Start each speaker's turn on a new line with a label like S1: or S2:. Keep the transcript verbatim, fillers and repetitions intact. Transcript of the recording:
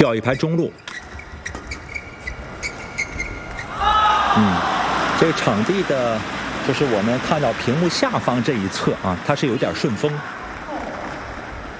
S1: 调一排中路。嗯，这个场地的，就是我们看到屏幕下方这一侧啊，它是有点顺风。